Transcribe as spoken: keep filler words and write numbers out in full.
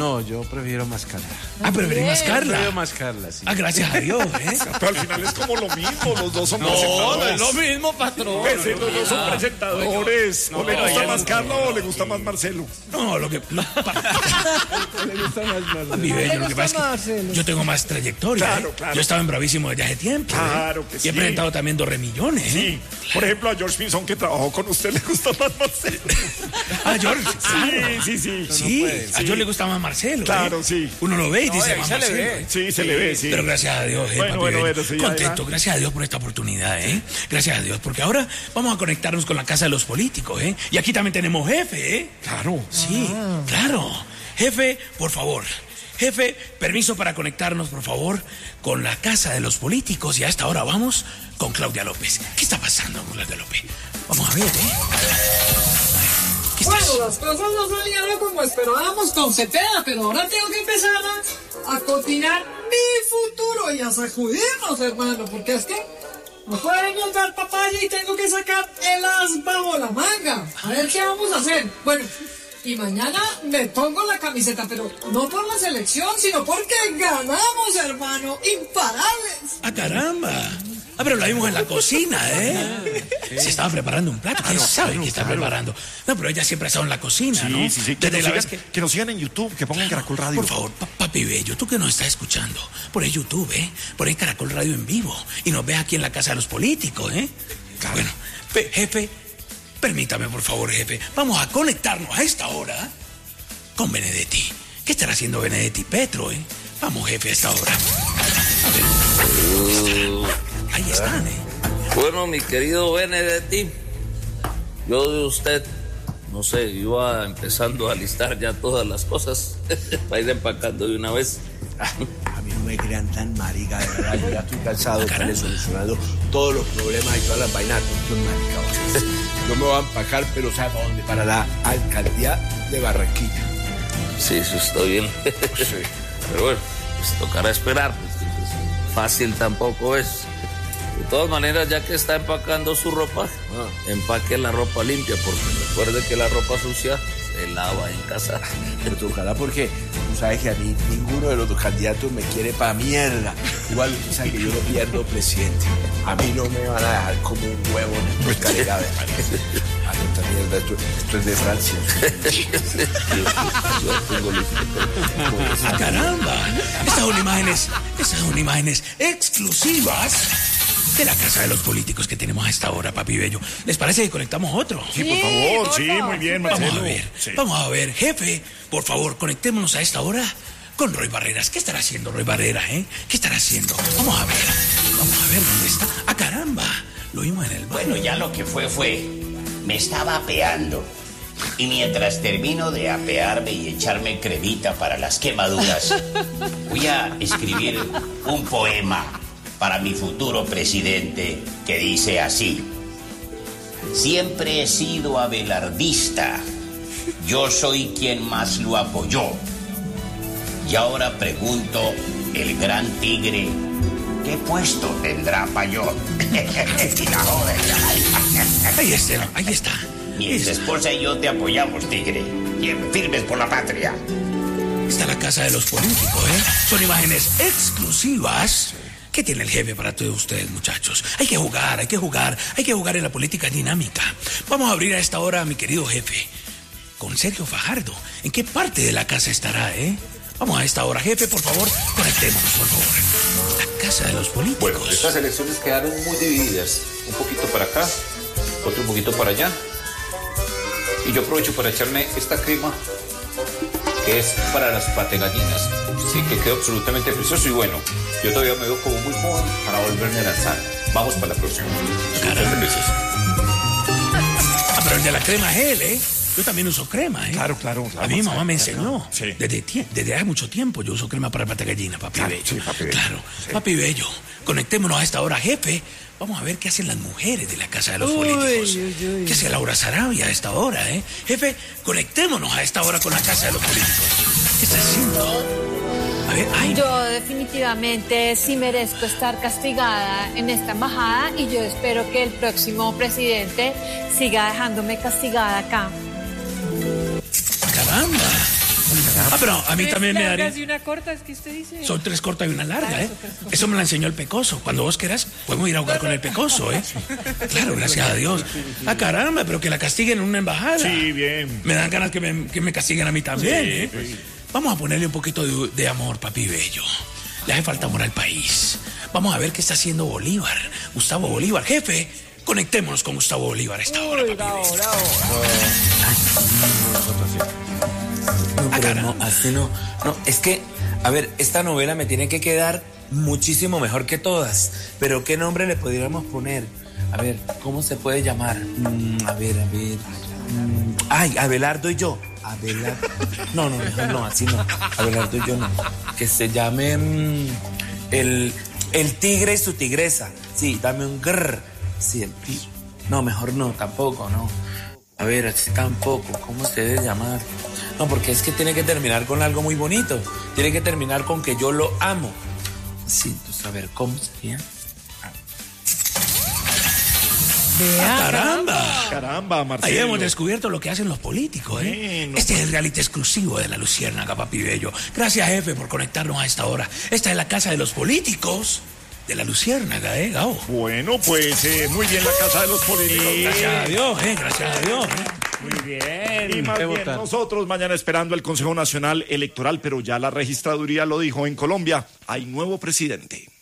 No, yo prefiero mascarla. Ah, preferí mascarla. Prefiero mascarla, sí. Ah, gracias a Dios, ¿eh? Pero al final es como lo mismo, los dos son No, presentadores. no es lo mismo, patrón. Pues, los dos son presentadores. No, ¿O le no, gusta ya más no, Carla no, o no, le gusta más Marcelo? No, lo que... Lo, pa- Le gusta más Marcelo. Mi bello, lo que pasa es que yo tengo más trayectoria. Claro, ¿eh? claro. Yo estaba en Bravísimo desde hace tiempo. Claro ¿eh? que Y sí. he presentado también dos remillones. Sí. ¿eh? Por ejemplo, a George Pinzón, que trabajó con usted, le gusta más Marcelo. Ah, George, claro. Sí, sí, sí. Sí, puede, a George le gusta más Marcelo. Claro, ¿eh? sí. Uno lo ve y dice ahí más se le Marcelo. ve. ¿eh? Sí, se le ve, sí. Pero gracias a Dios, eh, Bueno, papi, bueno, bello. bueno, sí, contento, adelante. gracias a Dios por esta oportunidad, ¿eh? Gracias a Dios, porque ahora vamos a conectarnos con la casa de los políticos, ¿eh? Y aquí también tenemos jefe, ¿eh? Claro. Sí, claro. Jefe, por favor. Jefe, permiso para conectarnos, por favor, con la casa de los políticos. Y a esta hora vamos con Claudia López. ¿Qué está pasando con Claudia López? Vamos a ver, ¿eh? ¿Qué estás? Bueno, las cosas no salieron como esperábamos con Cepeda, pero ahora tengo que empezar a, a coordinar mi futuro y a sacudirnos, hermano, porque es que no puedo encontrar papaya y tengo que sacar el as bajo la manga. A ver qué vamos a hacer. Bueno, y mañana me pongo la camiseta, pero no por la selección, sino porque ganamos, hermano, imparables. ¡Ah, caramba! Ah, pero la vimos en la cocina, ¿eh? Se estaba preparando un plato. ¿Quién sabe qué está preparando? No, pero ella siempre ha estado en la cocina, Sí, ¿no? sí, sí. Que Desde nos, la sigan, vez que... que nos sigan en YouTube, que pongan Caracol Radio. Por favor, pa- papi bello, tú que nos estás escuchando, por ahí YouTube, ¿eh? Por ahí Caracol Radio en vivo. Y nos ves aquí en la casa de los políticos, ¿eh? Bueno, pe- jefe, permítame, por favor, jefe. Vamos a conectarnos a esta hora con Benedetti. ¿Qué estará haciendo Benedetti Petro, eh? Vamos, jefe, a esta hora. A ver. ¿Estarán? Ahí están, ¿eh? Bueno, mi querido Benedetti, yo de usted, no sé, iba empezando a listar ya todas las cosas para ir empacando de una vez. A mí no me crean tan marica, de verdad. Yo ya estoy cansado de estarle solucionando todos los problemas y todas las vainas. Estoy marica, ¿vale? Yo me voy a empacar, pero ¿sabe para dónde? Para la alcaldía de Barranquilla. Sí, eso está bien. Pero bueno, pues tocará esperar. Pues, pues, fácil tampoco es. De todas maneras, ya que está empacando su ropa, ah. empaque la ropa limpia, porque recuerde que la ropa sucia se lava en casa. Pero tocará porque tú sabes que a mí ninguno de los dos candidatos me quiere pa' mierda. Igual tú sabes que yo no pierdo presidente. A mí no me van a dejar como un huevo en esta escalera de Ah, esta mierda, esto, esto es de Francia. Yo tengo listo. ¡Ah, caramba! Estas son imágenes, estas son imágenes exclusivas de la casa de los políticos que tenemos a esta hora, papi bello. ¿Les parece que conectamos otro? Sí, por favor, sí, muy bien, Marcelo. Vamos a ver, Sí. vamos a ver, jefe, por favor, conectémonos a esta hora con Roy Barreras. ¿Qué estará haciendo Roy Barreras, eh? ¿Qué estará haciendo? Vamos a ver, vamos a ver dónde está. ¡Ah, caramba! Lo vimos en el baño. Bueno, ya lo que fue, fue. Me estaba apeando. Y mientras termino de apearme y echarme cremita para las quemaduras, voy a escribir un poema para mi futuro presidente que dice así: siempre he sido abelardista, yo soy quien más lo apoyó. Y ahora pregunto, el gran tigre, ¿qué puesto tendrá Payot? Ahí está, ahí está. Mi ex esposa y yo te apoyamos, tigre. Bien firmes por la patria. Está la casa de los políticos, ¿eh? Son imágenes exclusivas. ¿Qué tiene el jefe para todos ustedes, muchachos? Hay que jugar, hay que jugar, hay que jugar en la política dinámica. Vamos a abrir a esta hora a mi querido jefe, con Sergio Fajardo. ¿En qué parte de la casa estará, eh? Vamos a esta hora, jefe, por favor, conectémonos, por favor. La casa de los políticos. Bueno, estas elecciones quedaron muy divididas. Un poquito para acá, otro un poquito para allá. Y yo aprovecho para echarme esta crema, que es para las pategallinas. Sí, que quedó absolutamente precioso. Y bueno, yo todavía me veo como muy joven para volverme a lanzar. Vamos para la próxima. Caramba. Ah, pero el de la crema es él, ¿eh? Yo también uso crema, ¿eh? Claro, claro. claro A mí mi mamá me enseñó. Sí. Desde, tie- desde hace mucho tiempo yo uso crema para pata gallina, papi Claro, bello. sí, papi bello. Claro, Sí. papi bello. Conectémonos a esta hora, jefe. Vamos a ver qué hacen las mujeres de la casa de los Uy, políticos. uy, uy. ¿Qué hace Laura Sarabia a esta hora, eh? Jefe, conectémonos a esta hora con la casa de los políticos. ¿Qué está haciendo? A ver, ay. Yo definitivamente sí merezco estar castigada en esta embajada y yo espero que el próximo presidente siga dejándome castigada acá. Caramba. Ah, pero a mí Tres también me largas daría... y una corta, es que usted dice. Son tres cortas y una larga, ¿eh? Eso me la enseñó el Pecoso. Cuando vos querás, podemos ir a jugar con el Pecoso, ¿eh? Claro, gracias a Dios. Ah, caramba, pero que la castiguen en una embajada. Sí, bien. Me dan ganas que me, que me castiguen a mí también, Sí, ¿eh? pues. Vamos a ponerle un poquito de, de amor, papi bello. Le hace falta amor al país. Vamos a ver qué está haciendo Bolívar. Gustavo Bolívar. Jefe, conectémonos con Gustavo Bolívar a esta hora, papi bello. No, Ah, pero caramba. no, así no. No, es que, a ver, esta novela me tiene que quedar muchísimo mejor que todas. Pero ¿qué nombre le podríamos poner? A ver, ¿cómo se puede llamar? Mm, a ver, a ver. Mm, ay, Abelardo y yo. Abelardo. No, no, mejor no, así no. Abelardo y yo no. Que se llame mm, el, el tigre y su tigresa. Sí, dame un grrr. Sí, el pi. No, mejor no, tampoco, no. A ver, así tampoco. ¿Cómo se debe llamar? No, porque es que tiene que terminar con algo muy bonito. Tiene que terminar con que yo lo amo. Sí, entonces, a ver, ¿cómo sería? Ah, caramba. Caramba, Marcelo. Ahí hemos descubierto lo que hacen los políticos, ¿eh? Bueno. Este es el reality exclusivo de La Luciérnaga, papi bello. Gracias, jefe, por conectarnos a esta hora. Esta es la casa de los políticos de La Luciérnaga, ¿eh, Gao? Bueno, pues eh, muy bien la casa de los políticos. Gracias a Dios, ¿eh? Gracias a Dios, ¿eh? Muy bien. Y más ¿Qué bien votar? nosotros mañana esperando el Consejo Nacional Electoral, pero ya la registraduría lo dijo en Colombia, hay nuevo presidente.